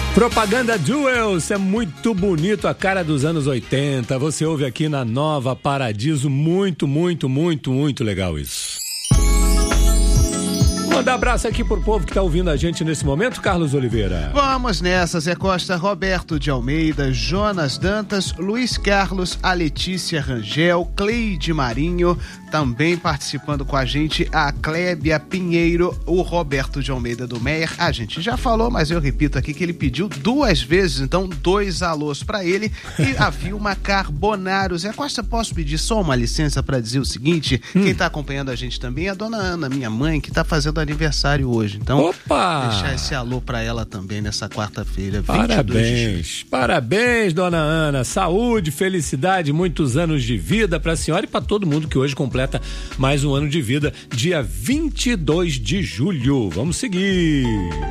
Propaganda Jewels, é muito bonito, a cara dos anos 80. Você ouve aqui na Nova Paradiso, muito legal isso. Mandar abraço aqui pro povo que tá ouvindo a gente nesse momento, Carlos Oliveira. Vamos nessa, Zé Costa, Roberto de Almeida, Jonas Dantas, Luiz Carlos, a Letícia Rangel, Cleide Marinho, também participando com a gente a Clébia Pinheiro, o Roberto de Almeida do Meyer. A gente já falou, mas eu repito aqui que ele pediu 2 vezes, então 2 alôs pra ele. E a Vilma Carbonaro. Zé Costa, posso pedir só uma licença pra dizer o seguinte? Quem tá acompanhando a gente também é a dona Ana, minha mãe, que tá fazendo aniversário hoje. Então, deixar esse alô pra ela também nessa quarta-feira, 22 de julho. Parabéns, dona Ana. Saúde, felicidade, muitos anos de vida pra senhora e pra todo mundo que hoje completa mais um ano de vida, dia 22 de julho. Vamos seguir.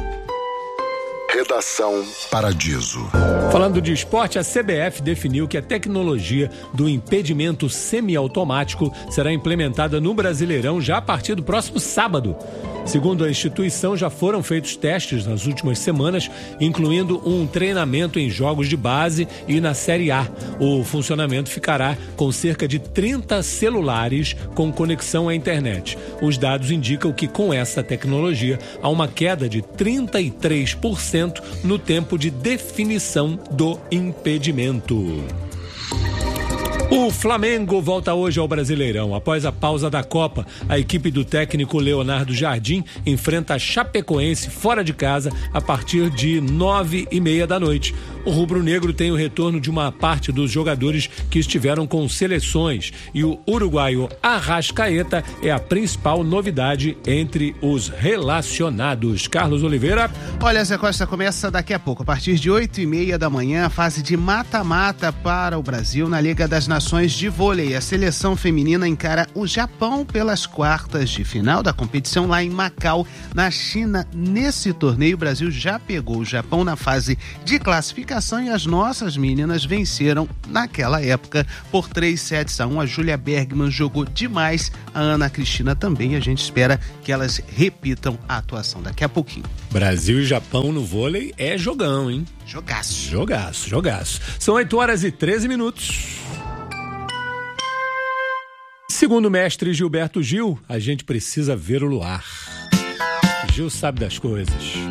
Redação Paradiso. Falando de esporte, a CBF definiu que a tecnologia do impedimento semiautomático será implementada no Brasileirão já a partir do próximo sábado. Segundo a instituição, já foram feitos testes nas últimas semanas, incluindo um treinamento em jogos de base e na Série A. O funcionamento ficará com cerca de 30 celulares com conexão à internet. Os dados indicam que com essa tecnologia há uma queda de 33% no tempo de definição do impedimento. O Flamengo volta hoje ao Brasileirão. Após a pausa da Copa, a equipe do técnico Leonardo Jardim enfrenta a Chapecoense fora de casa a partir de 9h30 da noite. O rubro-negro tem o retorno de uma parte dos jogadores que estiveram com seleções e o uruguaio Arrascaeta é a principal novidade entre os relacionados. Carlos Oliveira. Olha, Zé Costa, começa daqui a pouco, a partir de 8h30 da manhã, a fase de mata-mata para o Brasil na Liga das Nações de Vôlei. A seleção feminina encara o Japão pelas quartas de final da competição lá em Macau, na China. Nesse torneio, o Brasil já pegou o Japão na fase de classificação e as nossas meninas venceram naquela época por 3-1. A Júlia Bergman jogou demais, a Ana Cristina também. A gente espera que elas repitam a atuação daqui a pouquinho. Brasil e Japão no vôlei é jogão, hein? Jogaço. São 8h13. Segundo o mestre Gilberto Gil, a gente precisa ver o luar. Gil sabe das coisas.